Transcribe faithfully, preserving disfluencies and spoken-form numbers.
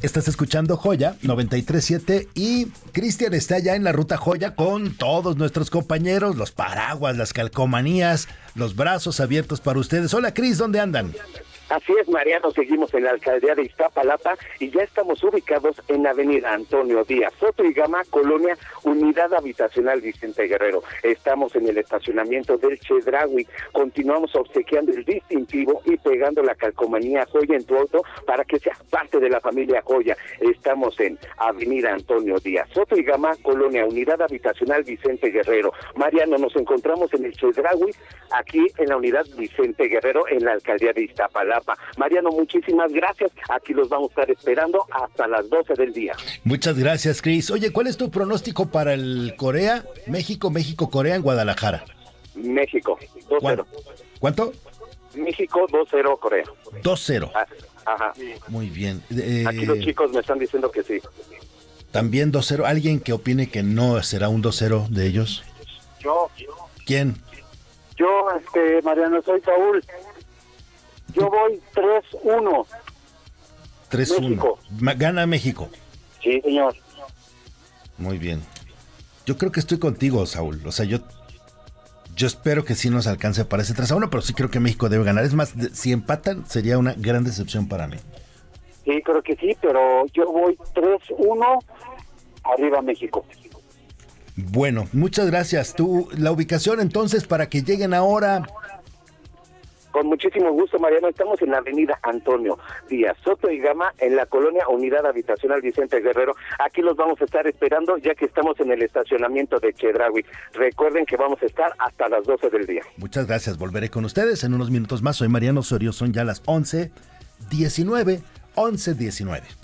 Estás escuchando Joya noventa y tres punto siete y Cristian está ya en la ruta Joya con todos nuestros compañeros, los paraguas, las calcomanías, los brazos abiertos para ustedes. Hola, Cris, ¿dónde andan? Así es, Mariano, seguimos en la alcaldía de Iztapalapa y ya estamos ubicados en Avenida Antonio Díaz Soto y Gama, Colonia Unidad Habitacional Vicente Guerrero. Estamos en el estacionamiento del Chedraui. Continuamos obsequiando el distintivo y pegando la calcomanía Joya en tu auto para que seas parte de la familia Joya. Estamos en Avenida Antonio Díaz Soto y Gama, Colonia Unidad Habitacional Vicente Guerrero. Mariano, nos encontramos en el Chedraui, aquí en la Unidad Vicente Guerrero, en la alcaldía de Iztapalapa. Mariano, muchísimas gracias. Aquí los vamos a estar esperando hasta las doce del día. Muchas gracias, Cris. Oye, ¿cuál es tu pronóstico para el Corea? México, México, Corea en Guadalajara. México, dos cero. ¿Cuánto? México, dos cero, Corea. dos cero. Ah, ajá. Muy bien. Eh, Aquí los chicos me están diciendo que sí. También dos cero. ¿Alguien que opine que no será un dos cero de ellos? Yo. ¿Quién? Yo, este, Mariano, soy Saúl. Yo voy tres uno. tres uno. Gana México. Sí, señor. Muy bien. Yo creo que estoy contigo, Saúl. O sea, yo yo espero que sí nos alcance para ese tres a uno, pero sí creo que México debe ganar. Es más, si empatan, sería una gran decepción para mí. Sí, creo que sí, pero yo voy tres uno, arriba México. Bueno, muchas gracias. Tú, la ubicación entonces para que lleguen ahora. Con muchísimo gusto, Mariano. Estamos en la avenida Antonio Díaz Soto y Gama, en la colonia Unidad Habitacional Vicente Guerrero. Aquí los vamos a estar esperando, ya que estamos en el estacionamiento de Chedraui. Recuerden que vamos a estar hasta las doce del día. Muchas gracias. Volveré con ustedes en unos minutos más. Soy Mariano Osorio. Son ya las once diecinueve. once diecinueve.